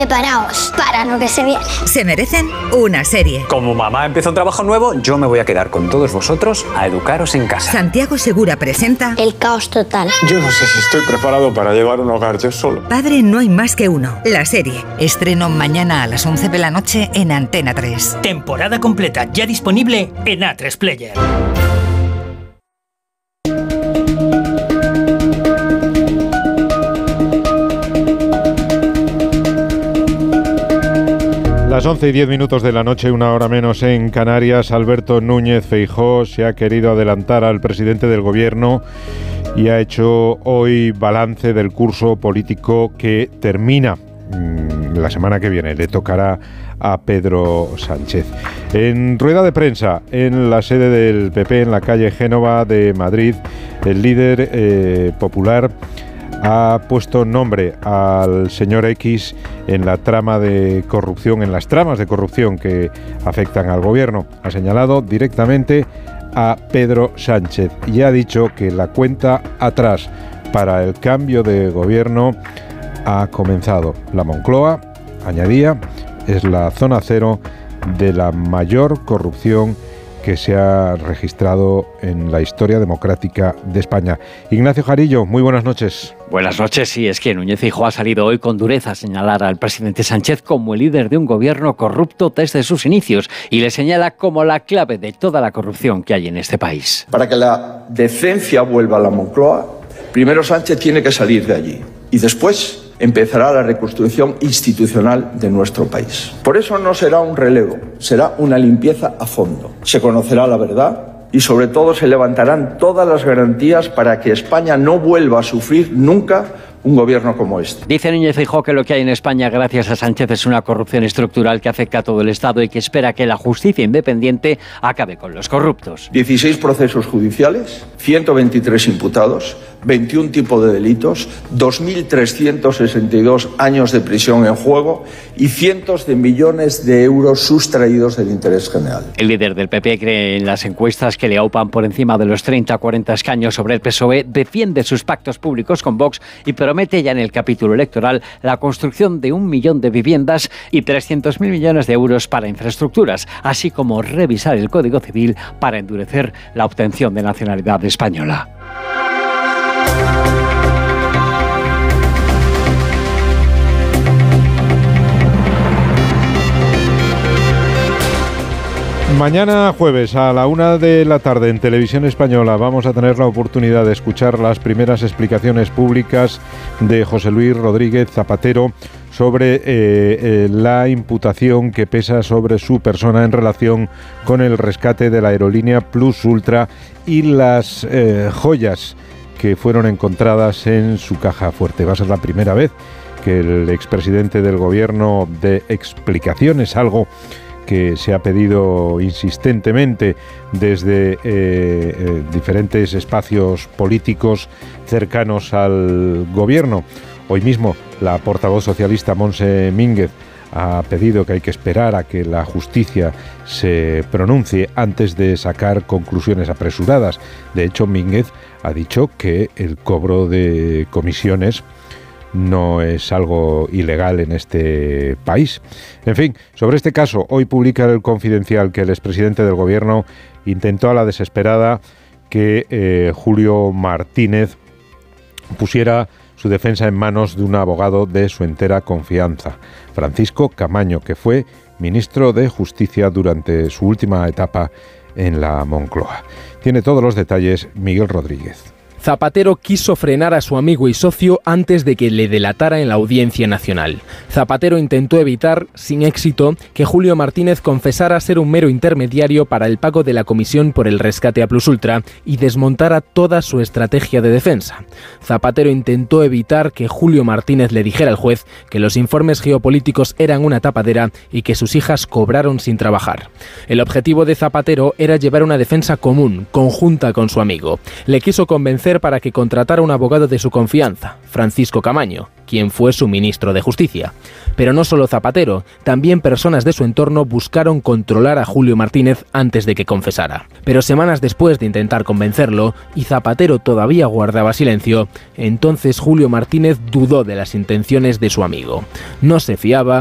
Preparaos para lo que se viene. Se merecen una serie. Como mamá empieza un trabajo nuevo, yo me voy a quedar con todos vosotros a educaros en casa. Santiago Segura presenta El caos total. Yo no sé si estoy preparado para llevar un hogar yo solo. Padre no hay más que uno, la serie. Estreno mañana a las 11 de la noche en Antena 3. Temporada completa ya disponible en A3 Player. Las 11:10 de la noche, una hora menos en Canarias. Alberto Núñez Feijóo se ha querido adelantar al presidente del gobierno y ha hecho hoy balance del curso político que termina la semana que viene. Le tocará a Pedro Sánchez. En rueda de prensa en la sede del PP en la calle Génova de Madrid, el líder popular ha puesto nombre al señor X en la trama de corrupción, en las tramas de corrupción que afectan al gobierno. Ha señalado directamente a Pedro Sánchez y ha dicho que la cuenta atrás para el cambio de gobierno ha comenzado. La Moncloa, añadía, es la zona cero de la mayor corrupción que se ha registrado en la historia democrática de España. Ignacio Jarillo, muy buenas noches. Buenas noches. Sí, es que Núñez Feijóo ha salido hoy con dureza a señalar al presidente Sánchez como el líder de un gobierno corrupto desde sus inicios y le señala como la clave de toda la corrupción que hay en este país. Para que la decencia vuelva a la Moncloa, primero Sánchez tiene que salir de allí y después empezará la reconstrucción institucional de nuestro país. Por eso no será un relevo, será una limpieza a fondo. Se conocerá la verdad y sobre todo se levantarán todas las garantías para que España no vuelva a sufrir nunca un gobierno como este. Dice Núñez Feijóo que lo que hay en España gracias a Sánchez es una corrupción estructural que afecta a todo el Estado y que espera que la justicia independiente acabe con los corruptos. 16 procesos judiciales, 123 imputados, 21 tipos de delitos, 2.362 años de prisión en juego y cientos de millones de euros sustraídos del interés general. El líder del PP cree en las encuestas que le aupan por encima de los 30 a 40 escaños sobre el PSOE, defiende sus pactos públicos con Vox y promete ya en el capítulo electoral la construcción de 1 millón de viviendas y 300.000 millones de euros para infraestructuras, así como revisar el Código Civil para endurecer la obtención de nacionalidad española. Mañana jueves a la 1 de la tarde en Televisión Española vamos a tener la oportunidad de escuchar las primeras explicaciones públicas de José Luis Rodríguez Zapatero sobre la imputación que pesa sobre su persona en relación con el rescate de la aerolínea Plus Ultra y las joyas que fueron encontradas en su caja fuerte. Va a ser la primera vez que el expresidente del gobierno dé explicaciones, algo que se ha pedido insistentemente desde diferentes espacios políticos cercanos al gobierno. Hoy mismo la portavoz socialista Montse Mínguez ha pedido que hay que esperar a que la justicia se pronuncie antes de sacar conclusiones apresuradas. De hecho, Mínguez ha dicho que el cobro de comisiones no es algo ilegal en este país. En fin, sobre este caso, hoy publica El Confidencial que el expresidente del gobierno intentó a la desesperada que Julio Martínez pusiera su defensa en manos de un abogado de su entera confianza, Francisco Camaño, que fue ministro de Justicia durante su última etapa en la Moncloa. Tiene todos los detalles Miguel Rodríguez. Zapatero quiso frenar a su amigo y socio antes de que le delatara en la Audiencia Nacional. Zapatero intentó evitar, sin éxito, que Julio Martínez confesara ser un mero intermediario para el pago de la comisión por el rescate a Plus Ultra y desmontara toda su estrategia de defensa. Zapatero intentó evitar que Julio Martínez le dijera al juez que los informes geopolíticos eran una tapadera y que sus hijas cobraron sin trabajar. El objetivo de Zapatero era llevar una defensa común, conjunta con su amigo. Le quiso convencer para que contratara un abogado de su confianza, Francisco Camaño, quien fue su ministro de Justicia. Pero no solo Zapatero, también personas de su entorno buscaron controlar a Julio Martínez antes de que confesara. Pero semanas después de intentar convencerlo, y Zapatero todavía guardaba silencio, entonces Julio Martínez dudó de las intenciones de su amigo. No se fiaba